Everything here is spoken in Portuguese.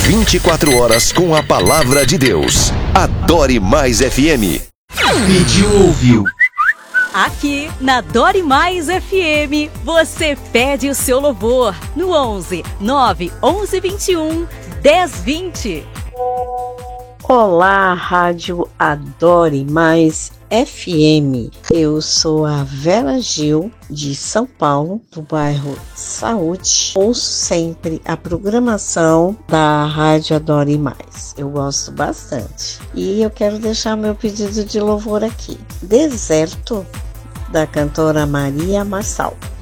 24 horas com a palavra de Deus. Adore Mais FM. Pediu, ouviu. Aqui na Adore Mais FM, você pede o seu louvor no 11 9 11 21 10 20. Olá, Rádio Adore Mais FM. Eu sou a Vera Gil, de São Paulo, do bairro Saúde. Ouço sempre a programação da Rádio Adore Mais. Eu gosto bastante. E eu quero deixar meu pedido de louvor aqui. Deserto, da cantora Maria Marçal.